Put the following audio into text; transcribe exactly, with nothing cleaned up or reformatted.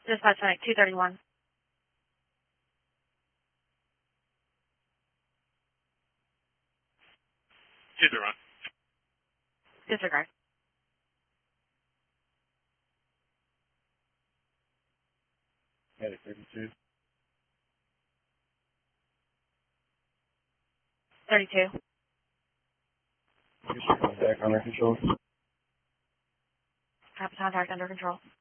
Dispatch Medic two thirty-one. two thirty-one. Disregard. Medic thirty-two. thirty-two. Get your contact under control. Copy contact under control.